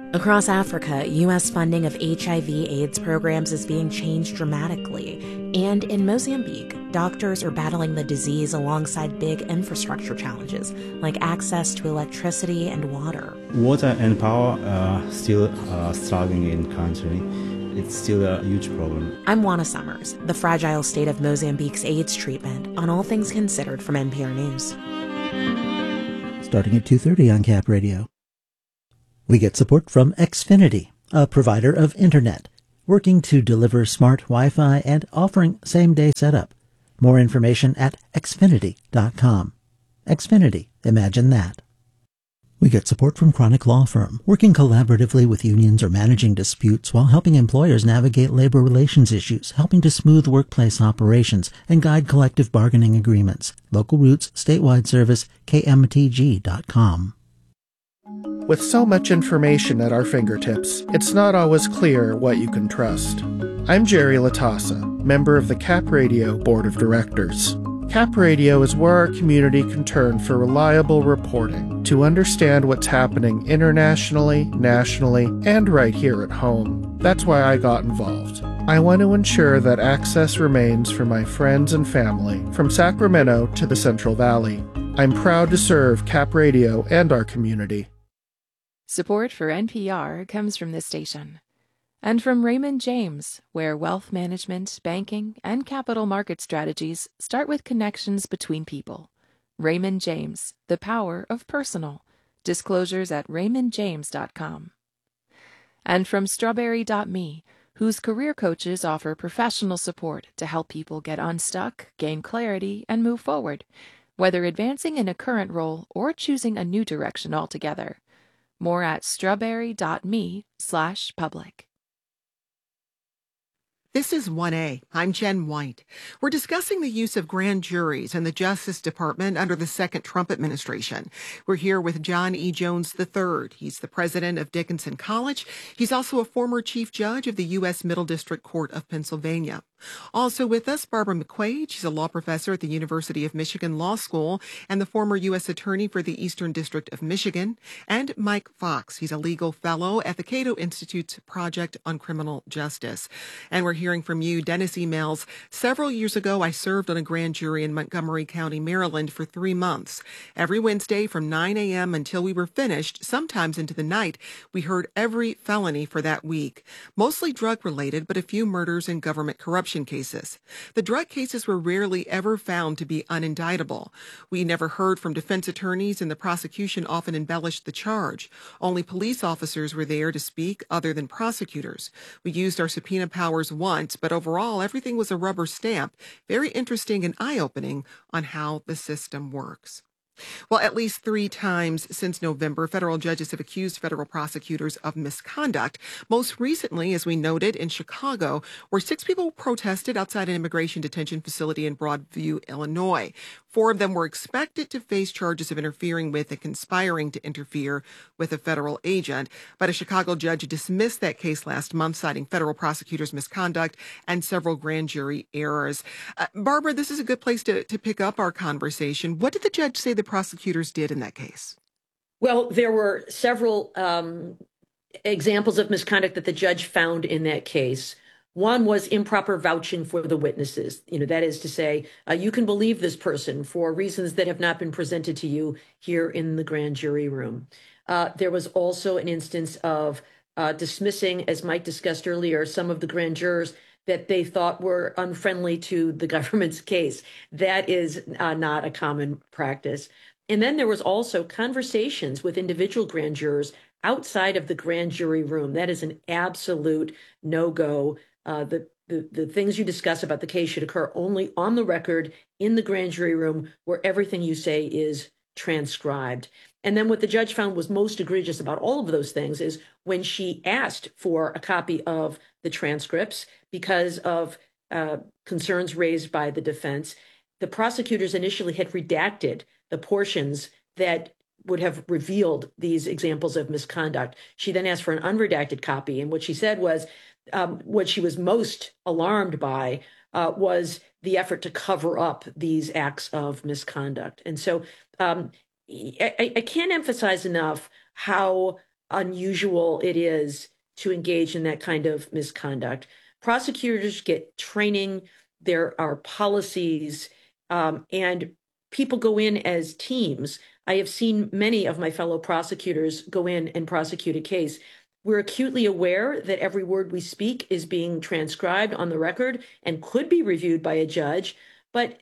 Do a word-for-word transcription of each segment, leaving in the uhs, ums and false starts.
Across Africa, U S funding of H I V AIDS programs is being changed dramatically. And in Mozambique, doctors are battling the disease alongside big infrastructure challenges, like access to electricity and water. Water and power are still uh, struggling in country. It's still a huge problem. I'm Juana Summers, the fragile state of Mozambique's AIDS treatment, on All Things Considered from N P R News. Starting at two thirty on Cap Radio. We get support from Xfinity, a provider of internet, working to deliver smart Wi-Fi and offering same-day setup. More information at xfinity dot com. Xfinity, imagine that. We get support from Chronic Law Firm, working collaboratively with unions or managing disputes while helping employers navigate labor relations issues, helping to smooth workplace operations, and guide collective bargaining agreements. Local roots, statewide service, k m t g dot com. With so much information at our fingertips, it's not always clear what you can trust. I'm Jerry Latassa, member of the Cap Radio Board of Directors. Cap Radio is where our community can turn for reliable reporting to understand what's happening internationally, nationally, and right here at home. That's why I got involved. I want to ensure that access remains for my friends and family from Sacramento to the Central Valley. I'm proud to serve Cap Radio and our community. Support for N P R comes from this station and from Raymond James, where wealth management, banking, and capital market strategies start with connections between people. Raymond James, the power of personal. Disclosures at raymond james dot com. And from strawberry dot me, whose career coaches offer professional support to help people get unstuck, gain clarity, and move forward, whether advancing in a current role or choosing a new direction altogether. More at strawberry dot me slash public. This is one A. I'm Jen White. We're discussing the use of grand juries in the Justice Department under the second Trump administration. We're here with John E. Jones the third. He's the president of Dickinson College. He's also a former chief judge of the U S Middle District Court of Pennsylvania. Also with us, Barbara McQuaid. She's a law professor at the University of Michigan Law School and the former U S attorney for the Eastern District of Michigan. And Mike Fox. He's a legal fellow at the Cato Institute's Project on Criminal Justice. And we're hearing from you. Dennis emails, several years ago, I served on a grand jury in Montgomery County, Maryland for three months. Every Wednesday from nine a.m. until we were finished, sometimes into the night, we heard every felony for that week. Mostly drug-related, but a few murders and government corruption cases. The drug cases were rarely ever found to be unindictable. We never heard from defense attorneys, and the prosecution often embellished the charge. Only police officers were there to speak other than prosecutors. We used our subpoena powers once, but overall, everything was a rubber stamp. Very interesting and eye-opening on how the system works. Well, at least three times since November, federal judges have accused federal prosecutors of misconduct. Most recently, as we noted, in Chicago, where six people protested outside an immigration detention facility in Broadview, Illinois. Four of them were expected to face charges of interfering with and conspiring to interfere with a federal agent. But a Chicago judge dismissed that case last month, citing federal prosecutors' misconduct and several grand jury errors. Uh, Barbara, this is a good place to, to pick up our conversation. What did the judge say the prosecutors did in that case? Well, there were several um, examples of misconduct that the judge found in that case. One was improper vouching for the witnesses. You know, that is to say, uh, you can believe this person for reasons that have not been presented to you here in the grand jury room. Uh, there was also an instance of uh, dismissing, as Mike discussed earlier, some of the grand jurors that they thought were unfriendly to the government's case. That is uh, not a common practice. And then there was also conversations with individual grand jurors outside of the grand jury room. That is an absolute no-go. Uh, the, the, the things you discuss about the case should occur only on the record in the grand jury room where everything you say is transcribed. And then what the judge found was most egregious about all of those things is when she asked for a copy of the transcripts because of uh, concerns raised by the defense, the prosecutors initially had redacted the portions that would have revealed these examples of misconduct. She then asked for an unredacted copy, and what she said was um, what she was most alarmed by uh, was the effort to cover up these acts of misconduct. And so um, I, I can't emphasize enough how unusual it is to engage in that kind of misconduct. Prosecutors get training, there are policies, um, and people go in as teams. I have seen many of my fellow prosecutors go in and prosecute a case. We're acutely aware that every word we speak is being transcribed on the record and could be reviewed by a judge. But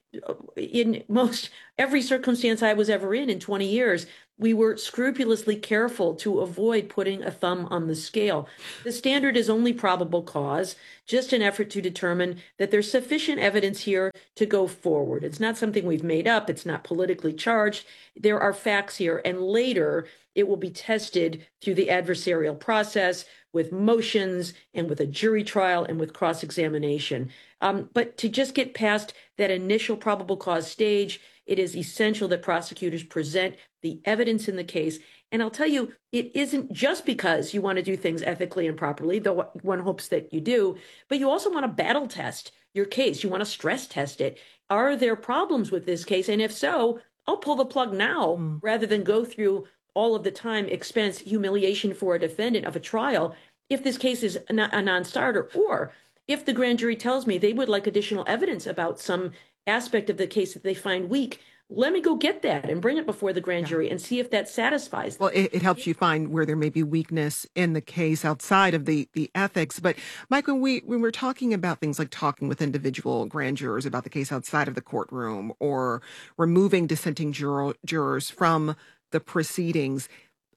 in most every circumstance I was ever in in twenty years, we were scrupulously careful to avoid putting a thumb on the scale. The standard is only probable cause, just an effort to determine that there's sufficient evidence here to go forward. It's not something we've made up. It's not politically charged. There are facts here, and later it will be tested through the adversarial process with motions and with a jury trial and with cross-examination. Um, but to just get past that initial probable cause stage, it is essential that prosecutors present the evidence in the case. And I'll tell you, it isn't just because you want to do things ethically and properly, though one hopes that you do, but you also want to battle test your case. You want to stress test it. Are there problems with this case? And if so, I'll pull the plug now mm. rather than go through all of the time, expense, humiliation for a defendant of a trial if this case is a non-starter, or if the grand jury tells me they would like additional evidence about some aspect of the case that they find weak, let me go get that and bring it before the grand yeah. jury and see if that satisfies them. Well, it, it helps you find where there may be weakness in the case outside of the, the ethics. But Mike, when, we, when we're talking about things like talking with individual grand jurors about the case outside of the courtroom or removing dissenting juror, jurors from the proceedings,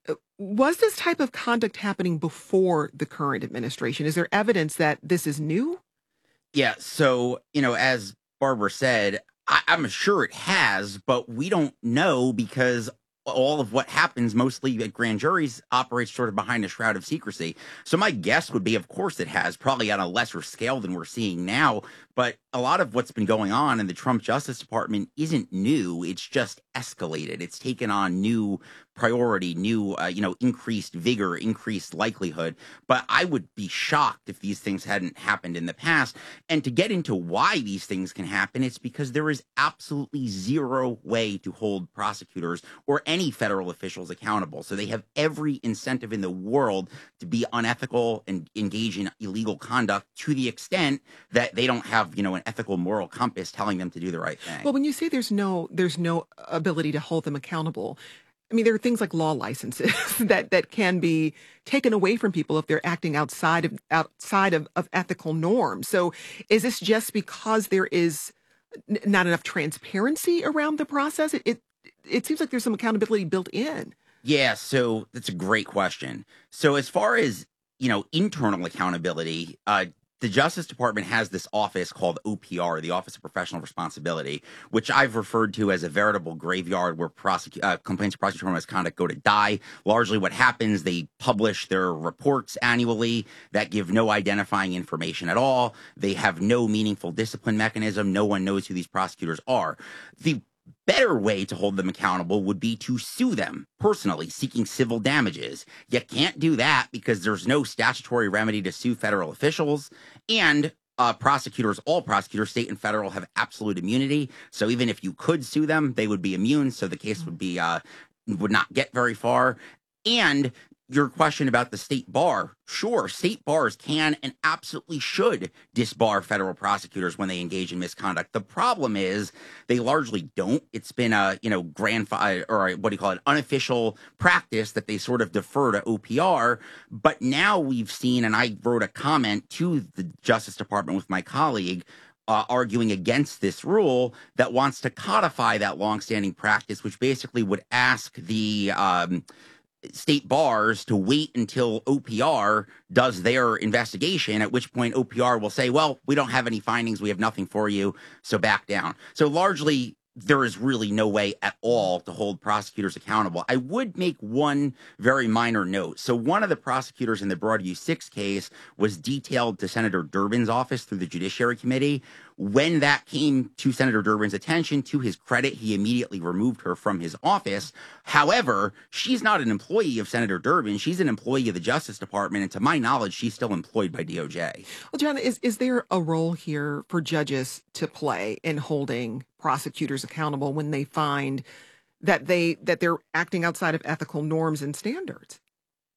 was this type of conduct happening before the current administration? Is there evidence that this is new? Yeah. So, you know, as Barbara said, I, I'm sure it has, but we don't know because all of what happens mostly at grand juries operates sort of behind a shroud of secrecy. So my guess would be, of course it has, probably on a lesser scale than we're seeing now. But a lot of what's been going on in the Trump Justice Department isn't new. It's just escalated. It's taken on new priority, new, uh, you know, increased vigor, increased likelihood. But I would be shocked if these things hadn't happened in the past. And to get into why these things can happen, it's because there is absolutely zero way to hold prosecutors or any federal officials accountable. So they have every incentive in the world to be unethical and engage in illegal conduct to the extent that they don't have, you know, an ethical moral compass telling them to do the right thing. Well, when you say there's no there's no ability to hold them accountable, I mean, there are things like law licenses that, that can be taken away from people if they're acting outside of outside of, of ethical norms. So is this just because there is n- not enough transparency around the process? It, it it seems like there's some accountability built in. Yeah, so that's a great question. So as far as, you know, internal accountability, uh, the Justice Department has this office called O P R, the Office of Professional Responsibility, which I've referred to as a veritable graveyard where prosecu- uh, complaints of prosecutorial misconduct go to die. Largely what happens, they publish their reports annually that give no identifying information at all. They have no meaningful discipline mechanism. No one knows who these prosecutors are. The better way to hold them accountable would be to sue them personally, seeking civil damages. You can't do that because there's no statutory remedy to sue federal officials, and uh, prosecutors, all prosecutors, state and federal, have absolute immunity. So even if you could sue them, they would be immune. So the case would be uh, would not get very far. And your question about the state bar, sure, state bars can and absolutely should disbar federal prosecutors when they engage in misconduct. The problem is they largely don't. It's been a, you know, grandfather, or what do you call it, unofficial practice that they sort of defer to O P R. But now we've seen, and I wrote a comment to the Justice Department with my colleague, Uh, arguing against this rule that wants to codify that longstanding practice, which basically would ask the um, state bars to wait until O P R does their investigation, at which point O P R will say, well, we don't have any findings, we have nothing for you, so back down. So largely, there is really no way at all to hold prosecutors accountable. I would make one very minor note. So one of the prosecutors in the Broadview six case was detailed to Senator Durbin's office through the Judiciary Committee. When that came to Senator Durbin's attention, to his credit, he immediately removed her from his office. However, she's not an employee of Senator Durbin. She's an employee of the Justice Department. And to my knowledge, she's still employed by D O J. Well, John, is, is there a role here for judges to play in holding prosecutors accountable when they find that they that they're acting outside of ethical norms and standards?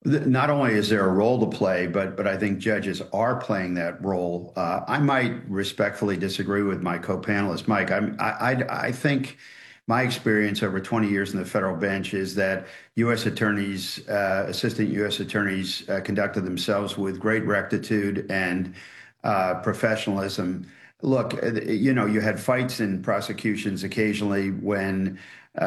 Not only is there a role to play, but but I think judges are playing that role. Uh, I might respectfully disagree with my co-panelist, Mike. I'm, I, I I think my experience over twenty years in the federal bench is that U S attorneys, uh, assistant U S attorneys, uh, conducted themselves with great rectitude and uh, professionalism. Look, you know, you had fights in prosecutions occasionally when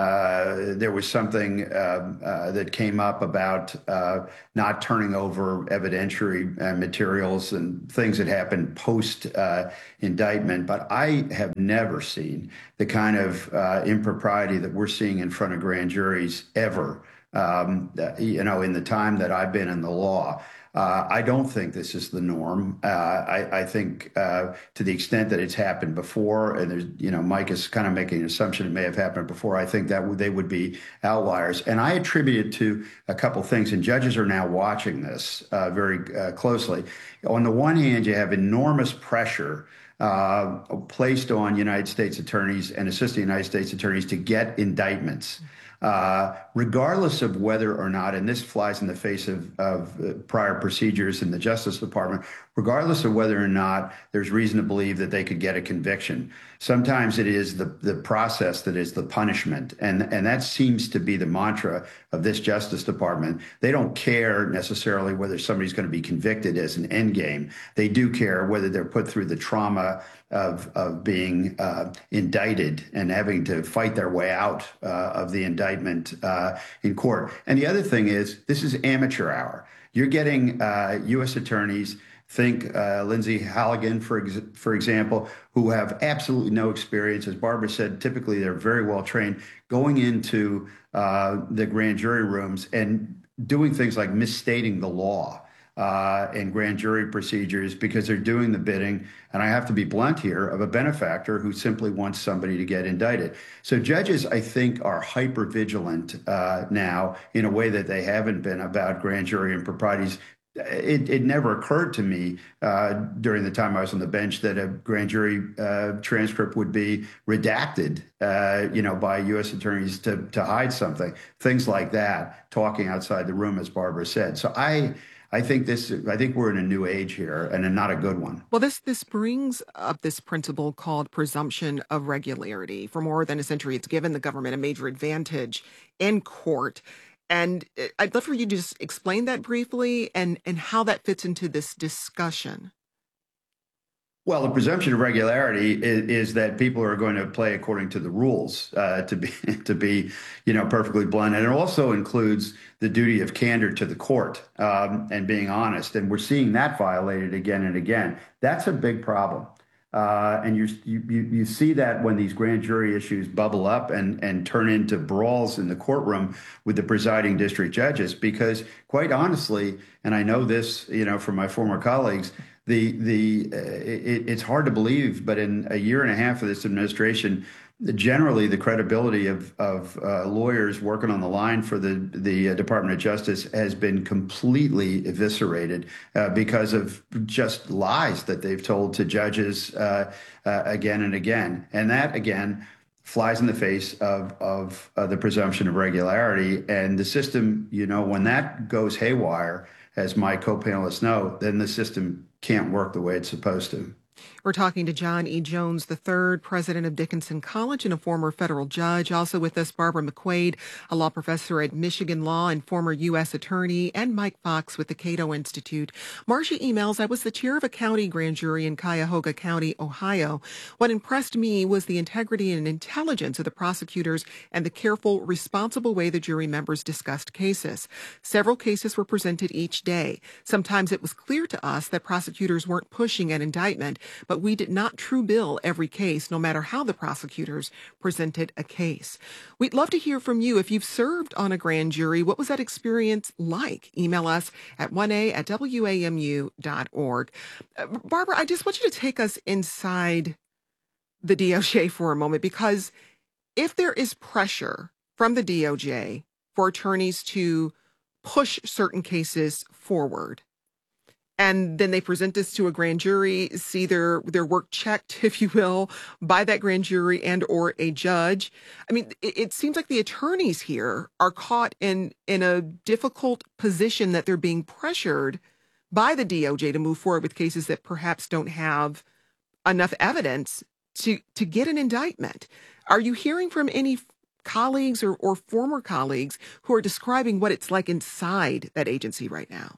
uh, there was something uh, uh, that came up about uh, not turning over evidentiary uh, materials and things that happened post uh, indictment. But I have never seen the kind of uh, impropriety that we're seeing in front of grand juries ever. Um, you know, in the time that I've been in the law. Uh, I don't think this is the norm. Uh, I, I think uh, to the extent that it's happened before, and there's, you know, Mike is kind of making an assumption it may have happened before. I think that they would be outliers. And I attribute it to a couple things, and judges are now watching this uh, very uh, closely. On the one hand, you have enormous pressure uh, placed on United States attorneys and assistant United States attorneys to get indictments. Uh, regardless of whether or not, and this flies in the face of, of uh, prior procedures in the Justice Department, regardless of whether or not there's reason to believe that they could get a conviction. Sometimes it is the, the process that is the punishment. And, and that seems to be the mantra of this Justice Department. They don't care necessarily whether somebody's going to be convicted as an end game. They do care whether they're put through the trauma of, of being uh, indicted and having to fight their way out uh, of the indictment uh, in court. And the other thing is, this is amateur hour. You're getting uh, U S attorneys, think uh, Lindsay Halligan, for ex- for example, who have absolutely no experience. As Barbara said, typically they're very well trained, going into uh, the grand jury rooms and doing things like misstating the law uh, in grand jury procedures because they're doing the bidding, and I have to be blunt here, of a benefactor who simply wants somebody to get indicted. So judges, I think, are hyper vigilant uh, now in a way that they haven't been about grand jury improprieties. It, it never occurred to me uh, during the time I was on the bench that a grand jury uh, transcript would be redacted, uh, you know, by U S attorneys to to hide something, things like that, talking outside the room, as Barbara said. So I. I think this. I think we're in a new age here, and not a good one. Well, this this brings up this principle called presumption of regularity. For more than a century, it's given the government a major advantage in court. And I'd love for you to just explain that briefly and, and how that fits into this discussion. Well, the presumption of regularity is, is that people are going to play according to the rules, uh, to be, to be, you know, perfectly blunt. And it also includes the duty of candor to the court um, and being honest. And we're seeing that violated again and again. That's a big problem. Uh, and you, you you see that when these grand jury issues bubble up and, and turn into brawls in the courtroom with the presiding district judges, because quite honestly, and I know this, you know, from my former colleagues, the the uh, it, it's hard to believe, but in a year and a half of this administration, generally the credibility of of uh, lawyers working on the line for the the uh, Department of Justice has been completely eviscerated uh, because of just lies that they've told to judges uh, uh, again and again, and that again flies in the face of of uh, the presumption of regularity. And the system, you know, when that goes haywire, as my co-panelists know, then the system can't work the way it's supposed to. We're talking to John E. Jones the third, president of Dickinson College and a former federal judge. Also with us, Barbara McQuade, a law professor at Michigan Law and former U S attorney, and Mike Fox with the Cato Institute. Marcia emails, I was the chair of a county grand jury in Cuyahoga County, Ohio. What impressed me was the integrity and intelligence of the prosecutors and the careful, responsible way the jury members discussed cases. Several cases were presented each day. Sometimes it was clear to us that prosecutors weren't pushing an indictment, but we did not true bill every case, no matter how the prosecutors presented a case. We'd love to hear from you. If you've served on a grand jury, what was that experience like? Email us at one a at w a m u dot org. Uh, Barbara, I just want you to take us inside the D O J for a moment, because if there is pressure from the D O J for attorneys to push certain cases forward, and then they present this to a grand jury, see their their work checked, if you will, by that grand jury and or a judge. I mean, it, it seems like the attorneys here are caught in in a difficult position that they're being pressured by the D O J to move forward with cases that perhaps don't have enough evidence to to get an indictment. Are you hearing from any colleagues or, or former colleagues who are describing what it's like inside that agency right now?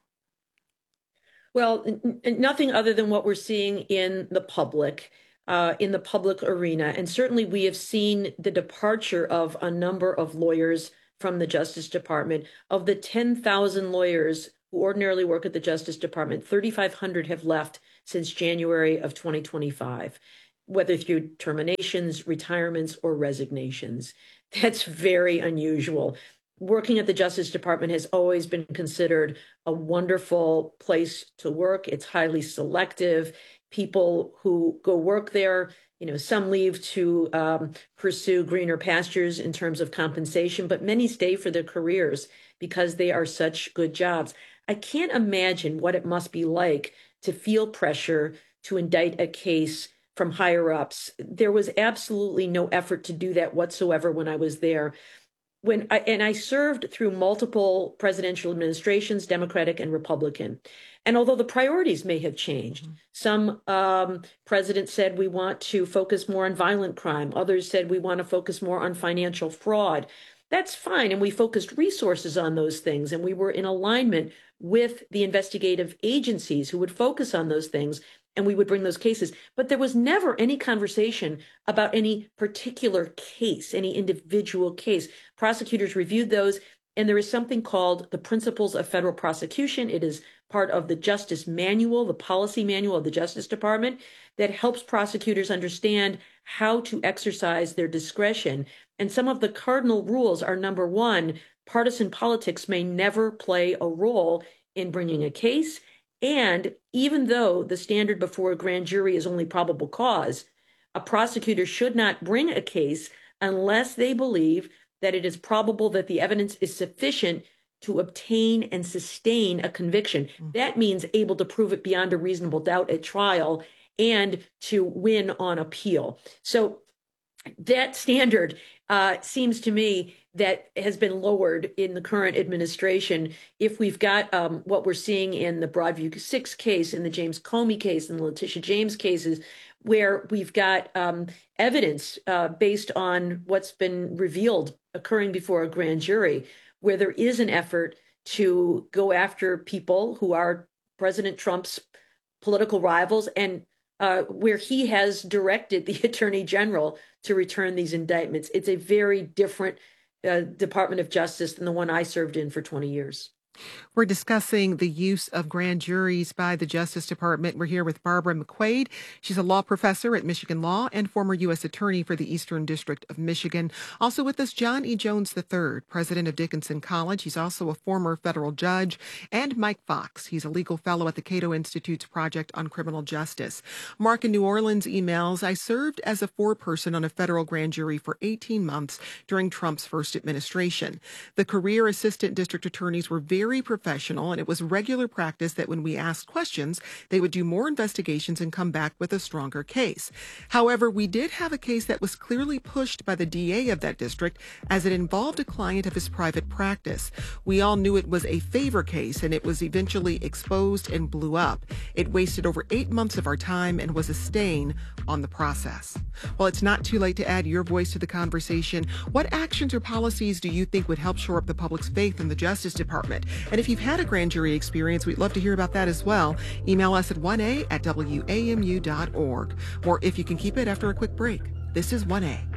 Well, n- n- nothing other than what we're seeing in the public, uh, in the public arena. And certainly we have seen the departure of a number of lawyers from the Justice Department. Of the ten thousand lawyers who ordinarily work at the Justice Department, thirty-five hundred have left since January of twenty twenty-five, whether through terminations, retirements, or resignations. That's very unusual. Working at the Justice Department has always been considered a wonderful place to work. It's highly selective. People who go work there, you know, some leave to um, pursue greener pastures in terms of compensation, but many stay for their careers because they are such good jobs. I can't imagine what it must be like to feel pressure to indict a case from higher ups. There was absolutely no effort to do that whatsoever when I was there. When I, and I served through multiple presidential administrations, Democratic and Republican. And although the priorities may have changed, mm-hmm. some um, presidents said we want to focus more on violent crime. Others said we want to focus more on financial fraud. That's fine. And we focused resources on those things. And we were in alignment with the investigative agencies who would focus on those things. And we would bring those cases. But there was never any conversation about any particular case, any individual case. Prosecutors reviewed those, and there is something called the Principles of Federal Prosecution. It is part of the Justice Manual, the policy manual of the Justice Department, that helps prosecutors understand how to exercise their discretion. And some of the cardinal rules are, number one, partisan politics may never play a role in bringing a case. And even though the standard before a grand jury is only probable cause, a prosecutor should not bring a case unless they believe that it is probable that the evidence is sufficient to obtain and sustain a conviction. Mm-hmm. That means able to prove it beyond a reasonable doubt at trial and to win on appeal. So that standard uh, seems to me that has been lowered in the current administration. If we've got um, what we're seeing in the Broadview Six case, in the James Comey case, and the Letitia James cases, where we've got um, evidence uh, based on what's been revealed occurring before a grand jury, where there is an effort to go after people who are President Trump's political rivals, and uh, where he has directed the Attorney General to return these indictments. It's a very different uh, Department of Justice than the one I served in for twenty years. We're discussing the use of grand juries by the Justice Department. We're here with Barbara McQuade. She's a law professor at Michigan Law and former U S Attorney for the Eastern District of Michigan. Also with us, John E. Jones the third, president of Dickinson College. He's also a former federal judge. And Mike Fox. He's a legal fellow at the Cato Institute's Project on Criminal Justice. Mark in New Orleans emails, I served as a foreperson on a federal grand jury for eighteen months during Trump's first administration. The career assistant district attorneys were very Very professional, and it was regular practice that when we asked questions, they would do more investigations and come back with a stronger case. However, we did have a case that was clearly pushed by the D A of that district as it involved a client of his private practice. We all knew it was a favor case, and it was eventually exposed and blew up. It wasted over eight months of our time and was a stain on the process. Well, it's not too late to add your voice to the conversation. What actions or policies do you think would help shore up the public's faith in the Justice Department? And if you've had a grand jury experience, we'd love to hear about that as well. Email us at one a at w a m u dot org. Or if you can keep it after a quick break. This is one A.